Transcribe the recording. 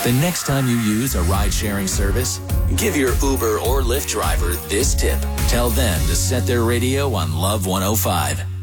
The next time you use a ride-sharing service, give your Uber or Lyft driver this tip. Tell them to set their radio on Love 105.